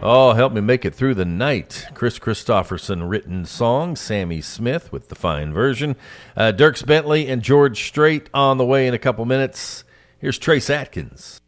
Oh, Help Me Make It Through the Night. Chris Christopherson written song. Sammy Smith with the fine version. Dierks Bentley and George Strait on the way in a couple minutes. Here's Trace Atkins.